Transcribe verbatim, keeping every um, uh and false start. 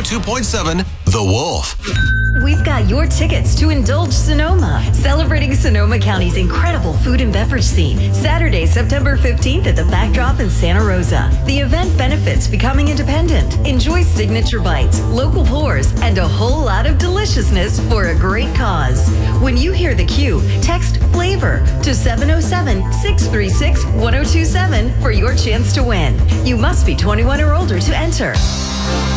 two point seven The Wolf. We've got your tickets to Indulge Sonoma, celebrating Sonoma County's incredible food and beverage scene. Saturday, September fifteenth at the Backdrop in Santa Rosa. The event benefits becoming independent. Enjoy signature bites, local pours, and a whole lot of deliciousness for a great cause. When you hear the cue, text FLAVOR to seven oh seven, six three six, one oh two seven for your chance to win. You must be twenty-one or older to enter.